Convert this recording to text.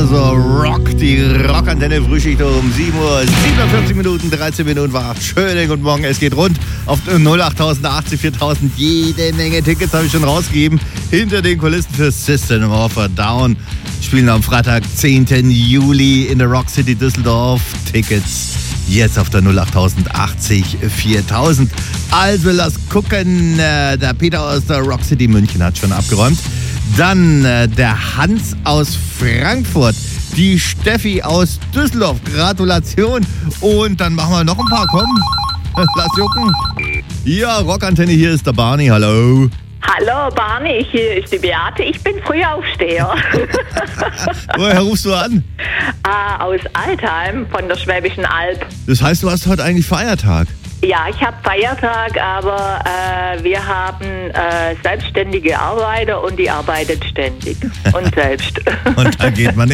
So, Rock, die Rockantenne Frühschicht um 7 Uhr, 47 Minuten, 13 Minuten war 8. Schönen guten Morgen, es geht rund auf 08080 4000. Jede Menge Tickets habe ich schon rausgegeben. Hinter den Kulissen für System of a Down. Spielen am Freitag, 10. Juli in der Rock City Düsseldorf. Tickets jetzt auf der 08080 4000. Also lass gucken, der Peter aus der Rock City München hat schon abgeräumt. Dann der Hans aus Frankfurt, die Steffi aus Düsseldorf, Gratulation. Und dann machen wir noch ein paar, komm, lass jucken. Ja, Rockantenne, hier ist der Barney, hallo. Hallo Barney, hier ist die Beate, ich bin Frühaufsteher. Woher rufst du an? Aus Altheim von der Schwäbischen Alb. Das heißt, du hast heute eigentlich Feiertag? Ja, ich habe Feiertag, aber wir haben selbstständige Arbeiter und die arbeitet ständig und selbst. Und da geht man